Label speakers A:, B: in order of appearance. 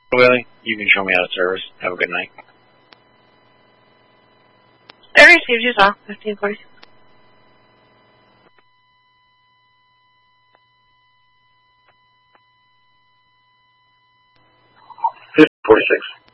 A: Willie, you can show me out of service. Have a good night.
B: I received you, all. 1540.
C: 46.